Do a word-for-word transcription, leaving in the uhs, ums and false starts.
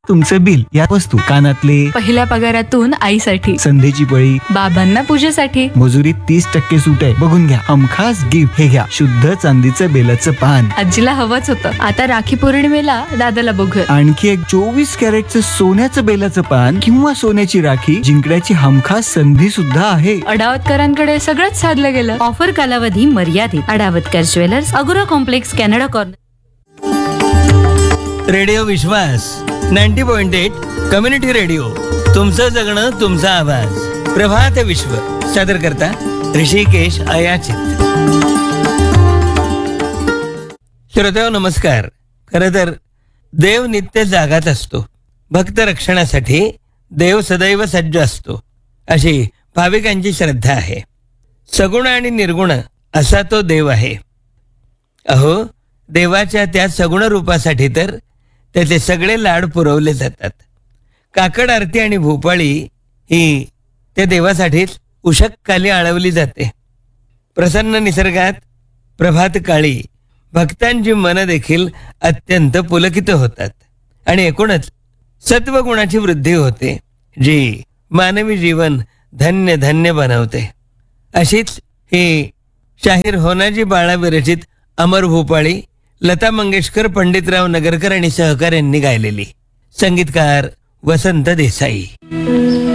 तुमचं बिल, या वस्तू, कानातले, पहिल्या पगारातून आईसाठी, संधीची पळी, बाबांना पूजेसाठी, मजुरीत तीस टक्के सूट आहे, बघून घ्या. हमखास गिफ्ट, हे घ्या शुद्ध चांदीचं बेलाचं पान. आजीला हवंच होतं. आता राखी पौर्णिमेला दादाला बघूया. आणखी एक चोवीस कॅरेटचं सोन्याचं बेलाचं पान किंवा सोन्याची राखी जिंकण्याची हमखास संधी सुद्धा आहे. अडावतकरांकडे सगळंच साधलं गेलं. ऑफर कालावधी मर्यादित. अडावतकर ज्वेलर्स, अगोरा कॉम्प्लेक्स, कॅनडा कॉर्नर. रेडिओ विश्वास ninety point eight community radio. तुमचं जगणं तुमचा आवाज. प्रभात विश्व सादर करता ऋषिकेश अयाचित. श्रोत्याहो नमस्कार. खरं तर देव नित्य जागाच असतो. भक्त रक्षणासाठी देव सदैव सज्ज असतो अशी भाविकांची श्रद्धा आहे. सगुण आणि निर्गुण असा तो देव आहे. अहो, देवाच्या त्या सगुण रूपासाठी तर त्याचे सगळे लाड पुरवले जातात. काकड आरती आणि भोपाळी ही त्या देवासाठीच उषक्काली आळवली जाते. प्रसन्न निसर्गात प्रभात काळी भक्तांची मनं देखील अत्यंत पुलकित होतात आणि एकूणच सत्वगुणाची वृद्धी होते, जी मानवी जीवन धन्य धन्य बनवते. अशीच ही शाहीर होनाजी बाळा विरचित अमर भूपाळी लता मंगेशकर, पंडितराव नगरकर आणि सहकाऱ्यांनी गायलेली. संगीतकार वसंत देसाई.